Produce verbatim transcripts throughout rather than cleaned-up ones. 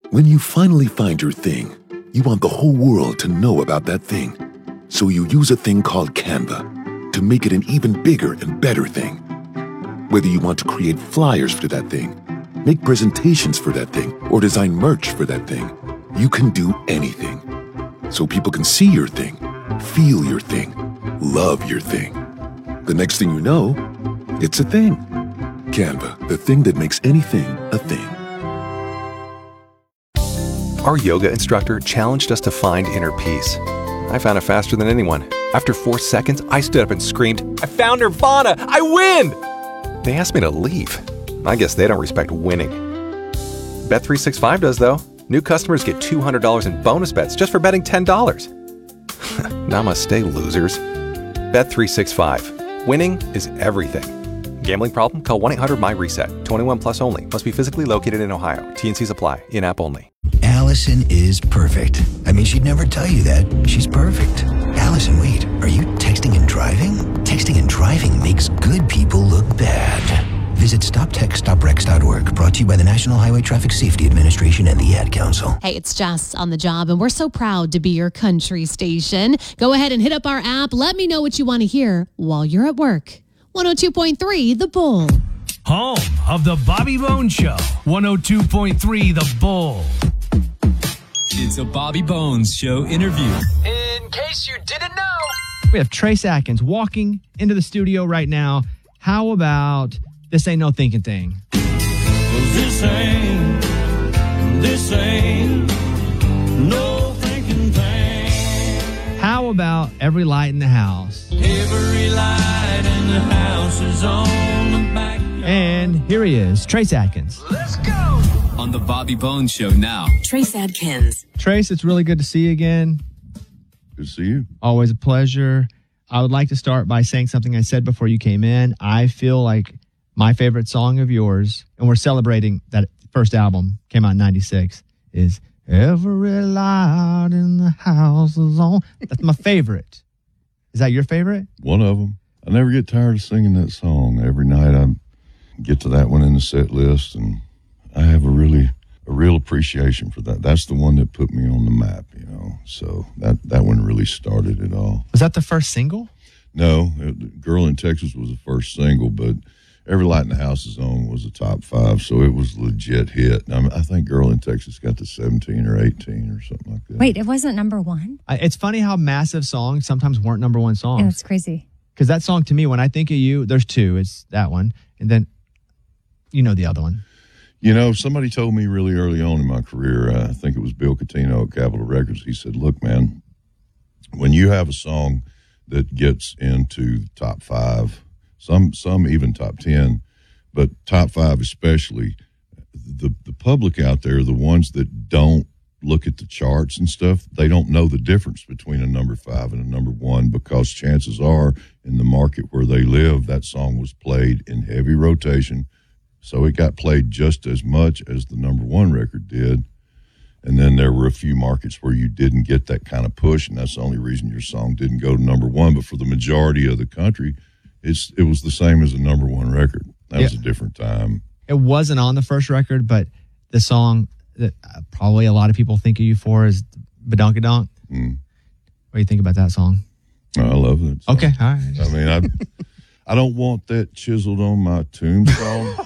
When you finally find your thing, you want the whole world to know about that thing. So you use a thing called Canva to make it an even bigger and better thing. Whether you want to create flyers for that thing, make presentations for that thing, or design merch for that thing, you can do anything. So people can see your thing, feel your thing, love your thing. The next thing you know, it's a thing. Canva, the thing that makes anything a thing. Our yoga instructor challenged us to find inner peace. I found it faster than anyone. After four seconds, I stood up and screamed, "I found Nirvana! I win!" They asked me to leave. I guess they don't respect winning. Bet three sixty-five does, though. New customers get two hundred dollars in bonus bets just for betting ten dollars. Namaste, losers. Bet three sixty-five. Winning is everything. Gambling problem? Call one eight hundred M Y reset. twenty-one plus only. Must be physically located in Ohio. T and Cs apply. In-app only. Allison is perfect. I mean, she'd never tell you that. She's perfect. Allison, wait. Are you texting and driving? Texting and driving makes good people look bad. Visit stop text stop wrecks dot org. Brought to you by the National Highway Traffic Safety Administration and the Ad Council. Hey, it's Jess on the job, and we're so proud to be your country station. Go ahead and hit up our app. Let me know what you want to hear while you're at work. one oh two point three The Bull. Home of the Bobby Bones Show. one oh two point three The Bull. It's a Bobby Bones Show interview. In case you didn't know, we have Trace Atkins walking into the studio right now. How about This Ain't No Thinking Thing? Well, this ain't, this ain't no thinking thing. How about Every Light in the House? Every light in the house is on the back. And here he is, Trace Atkins. Let's go! On the Bobby Bones Show now. Trace Atkins. Trace, it's really good to see you again. Good to see you. Always a pleasure. I would like to start by saying something I said before you came in. I feel like my favorite song of yours, and we're celebrating that first album, came out in ninety-six, is Every Light in the House is On. That's my favorite. Is that your favorite? One of them. I never get tired of singing that song. Every night I get to that one in the set list, and I have a really, a real appreciation for that. That's the one that put me on the map, you know. So that, that one really started it all. Was that the first single? No, it, Girl in Texas was the first single, but Every Light in the House is On was a top five, so it was a legit hit. I, mean, I think Girl in Texas got to seventeen or eighteen or something like that. Wait, it wasn't number one? I, it's funny how massive songs sometimes weren't number one songs. Yeah, it's crazy. Because that song, to me, when I think of you, there's two. It's that one, and then you know the other one. You know, somebody told me really early on in my career, uh, I think it was Bill Catino at Capitol Records, he said, look, man, when you have a song that gets into the top five, some some even top ten, but top five especially, the, the public out there, the ones that don't look at the charts and stuff, they don't know the difference between a number five and a number one, because chances are in the market where they live, that song was played in heavy rotation. So it got played just as much as the number one record did. And then there were a few markets where you didn't get that kind of push, and that's the only reason your song didn't go to number one. But for the majority of the country, it's it was the same as a number one record. That yeah. was a different time. It wasn't on the first record, but the song that probably a lot of people think of you for is Badonkadonk. Mm. What do you think about that song? Oh, I love that song. Okay, all right. I mean, I... I don't want that chiseled on my tombstone.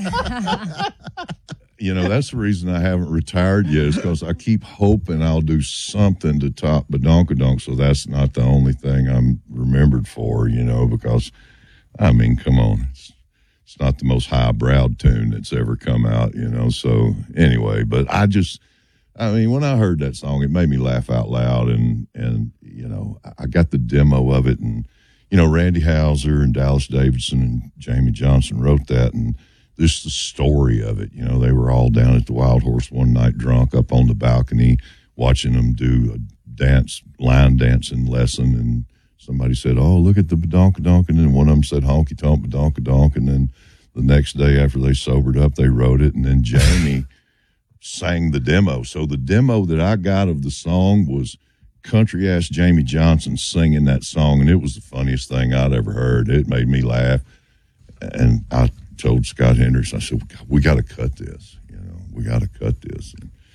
You know, that's the reason I haven't retired yet, is because I keep hoping I'll do something to top Badonkadonk, so that's not the only thing I'm remembered for, you know, because, I mean, come on. It's, it's not the most high-browed tune that's ever come out, you know. So, anyway, but I just, I mean, when I heard that song, it made me laugh out loud, and, and you know, I got the demo of it, and you know, Randy Houser and Dallas Davidson and Jamie Johnson wrote that, and this is the story of it. You know, they were all down at the Wild Horse one night drunk up on the balcony watching them do a dance, line dancing lesson, and somebody said, oh, look at the badonkadonk, and then one of them said honky-tonk badonkadonk, and then the next day after they sobered up, they wrote it, and then Jamie sang the demo. So the demo that I got of the song was country-ass Jamie Johnson singing that song, and it was the funniest thing I'd ever heard. It made me laugh, and I told Scott Hendricks, I said, we got to cut this, you know, we got to cut this. And